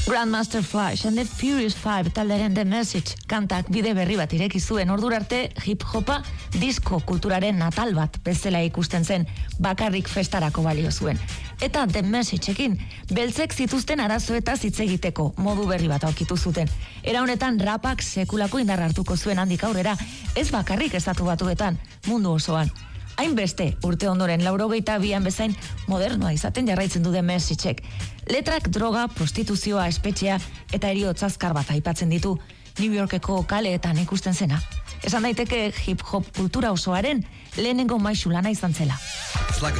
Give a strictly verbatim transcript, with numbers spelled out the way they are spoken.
Grandmaster Flash and the Furious Five taldearen The Message kantak bide berri bat ireki zuen. Ordura arte hip-hopa disko kulturaren natal bat bezala ikusten zen, bakarrik festarako balio zuen. Eta The Messageekin beltzek zituzten arazoetaz hitz egiteko modu berri bat aurkitu zuten. Era honetan rapak sekulako indar hartuko zuen handik aurrera, ez bakarrik estatu batuetan, mundu osoan. Hainbeste, urte ondoren laurogeita bian bezain modernoa izaten jarraitzen du The Messageek. Letrak droga, prostituzioa, espetxea eta heriotz azkar bat aipatzen ditu New Yorkeko kaleetan ikusten zena. Esan daiteke hip-hop kultura osoaren lehenengo maisu lana izan zela.